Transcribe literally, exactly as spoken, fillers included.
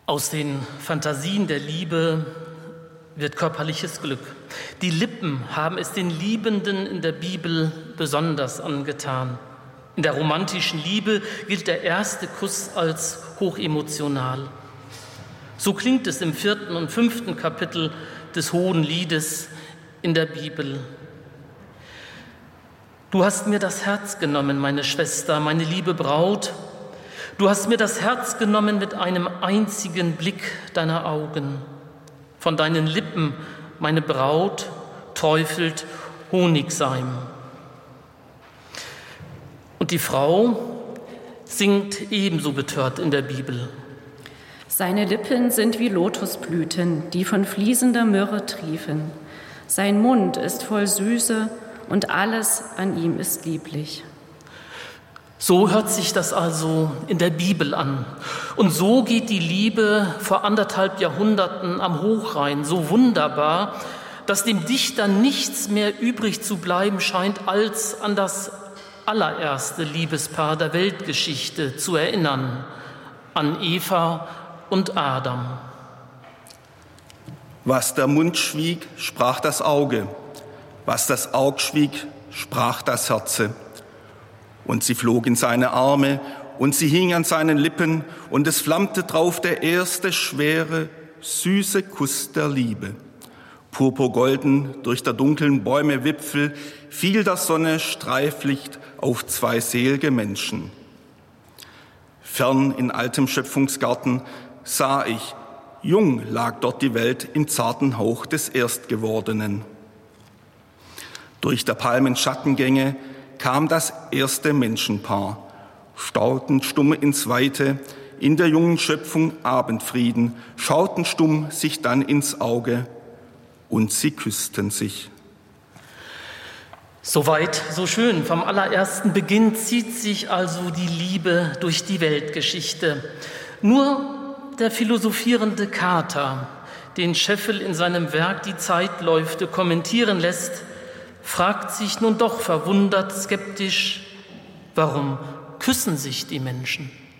Aus den Fantasien der Liebe wird körperliches Glück. Die Lippen haben es den Liebenden in der Bibel besonders angetan. In der romantischen Liebe gilt der erste Kuss als hochemotional. So klingt es im vierten und fünften Kapitel des Hohen Liedes in der Bibel. Du hast mir das Herz genommen, meine Schwester, meine liebe Braut. Du hast mir das Herz genommen mit einem einzigen Blick deiner Augen. Von deinen Lippen, meine Braut, träufelt Honigseim. Und die Frau singt ebenso betört in der Bibel. Seine Lippen sind wie Lotusblüten, die von fließender Myrrhe triefen. Sein Mund ist voll Süße und alles an ihm ist lieblich. So hört sich das also in der Bibel an. Und so geht die Liebe vor anderthalb Jahrhunderten am Hochrhein so wunderbar, dass dem Dichter nichts mehr übrig zu bleiben scheint, als an das allererste Liebespaar der Weltgeschichte zu erinnern, an Eva und Adam. Was der Mund schwieg, sprach das Auge. Was das Aug schwieg, sprach das Herze. Und sie flog in seine Arme, und sie hing an seinen Lippen, und es flammte drauf der erste schwere, süße Kuss der Liebe. Purpurgolden durch der dunklen Bäume Wipfel fiel der Sonne Streiflicht auf zwei selige Menschen. Fern in altem Schöpfungsgarten sah ich, jung lag dort die Welt im zarten Hauch des Erstgewordenen. Durch der Palmen Schattengänge kam das erste Menschenpaar, stauten stumm ins Weite, in der jungen Schöpfung Abendfrieden, schauten stumm sich dann ins Auge und sie küssten sich. Soweit, so schön. Vom allerersten Beginn zieht sich also die Liebe durch die Weltgeschichte. Nur der philosophierende Kater, den Scheffel in seinem Werk Die Zeitläufte kommentieren lässt, fragt sich nun doch verwundert, skeptisch, warum küssen sich die Menschen?